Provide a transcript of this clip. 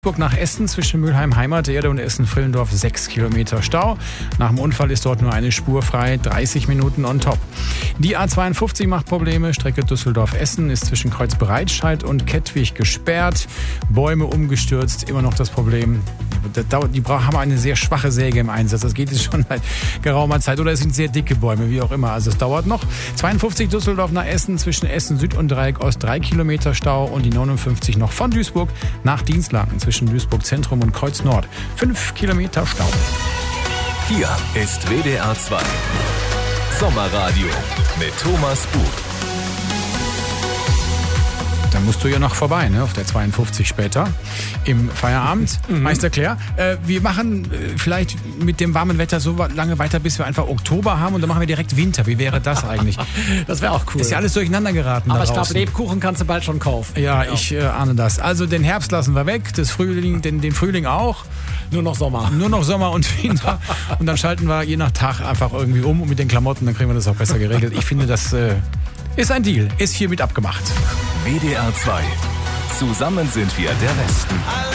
Nach Essen zwischen Mülheim Heimaterde und Essen-Villendorf 6 Kilometer Stau. Nach dem Unfall ist dort nur eine Spur frei, 30 Minuten on top. Die A52 macht Probleme. Strecke Düsseldorf-Essen ist zwischen Kreuzbereitscheid und Kettwig gesperrt. Bäume umgestürzt, immer noch das Problem. Die haben eine sehr schwache Säge im Einsatz. Das geht jetzt schon seit geraumer Zeit. Oder es sind sehr dicke Bäume, wie auch immer. Also es dauert noch. 52 Düsseldorf nach Essen zwischen Essen Süd und Dreieck Ost 3 Kilometer Stau. Und die 59 noch von Duisburg nach Dienstlaken zwischen Duisburg Zentrum und Kreuz Nord. 5 Kilometer Stau. Hier ist WDR 2. Sommerradio mit Thomas Buch. Dann musst du ja noch vorbei, ne? Auf der 52 später im Feierabend. Meister Claire, wir machen vielleicht mit dem warmen Wetter so lange weiter, bis wir einfach Oktober haben und dann machen wir direkt Winter. Wie wäre das eigentlich? Das wäre auch cool. Ist ja alles durcheinander geraten. Aber ich glaube, Lebkuchen kannst du bald schon kaufen. Ja, ich ahne das. Also den Herbst lassen wir weg, den Frühling auch. Nur noch Sommer. Nur noch Sommer und Winter. Und dann schalten wir je nach Tag einfach irgendwie um und mit den Klamotten, dann kriegen wir das auch besser geregelt. Ich finde, das ist ein Deal. Ist hiermit abgemacht. WDR 2. Zusammen sind wir der Westen.